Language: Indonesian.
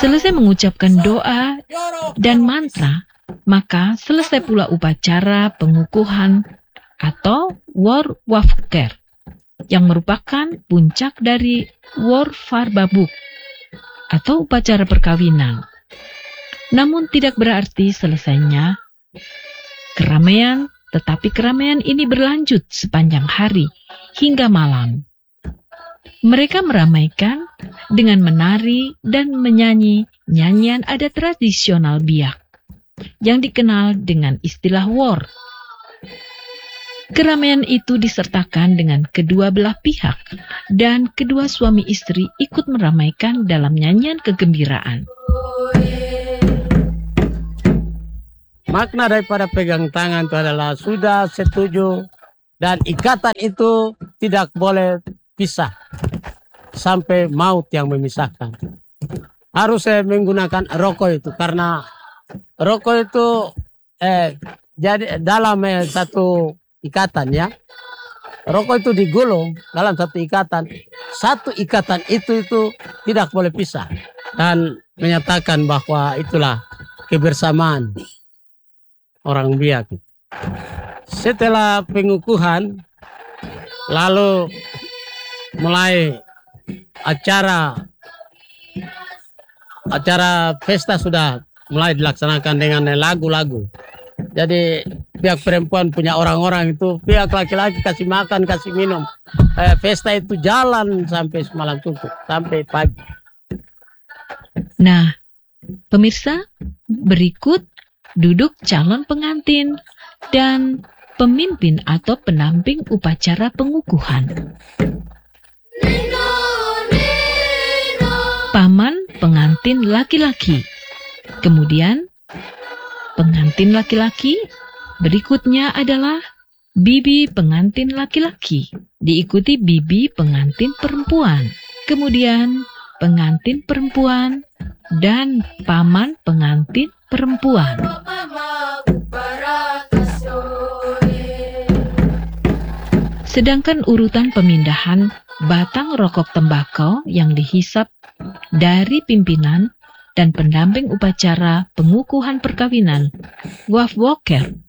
Selesai mengucapkan doa dan mantra, maka selesai pula upacara pengukuhan atau War Wafker, yang merupakan puncak dari War Farbabuk atau upacara perkawinan. Namun tidak berarti selesainya keramaian, tetapi keramaian ini berlanjut sepanjang hari hingga malam. Mereka meramaikan dengan menari dan menyanyi nyanyian adat tradisional Biak yang dikenal dengan istilah war. Keramaian itu disertakan dengan kedua belah pihak dan kedua suami istri ikut meramaikan dalam nyanyian kegembiraan. Makna daripada pegang tangan itu adalah sudah setuju dan ikatan itu tidak boleh pisah sampai maut yang memisahkan. Harus saya menggunakan rokok itu karena rokok itu jadi dalam satu ikatan ya. Rokok itu digulung dalam satu ikatan. Satu ikatan itu tidak boleh pisah dan menyatakan bahwa itulah kebersamaan orang Biak. Setelah pengukuhan, lalu mulai acara pesta sudah mulai dilaksanakan dengan lagu-lagu. Jadi pihak perempuan punya orang-orang itu, pihak laki-laki kasih makan, kasih minum. Pesta itu jalan sampai semalam tutup, sampai pagi. Nah, pemirsa, berikut duduk calon pengantin dan pemimpin atau pendamping upacara pengukuhan. Paman pengantin laki-laki, kemudian pengantin laki-laki, berikutnya adalah bibi pengantin laki-laki, diikuti bibi pengantin perempuan, kemudian pengantin perempuan, dan paman pengantin perempuan. Sedangkan urutan pemindahan batang rokok tembakau yang dihisap dari pimpinan dan pendamping upacara pengukuhan perkawinan Waf Woker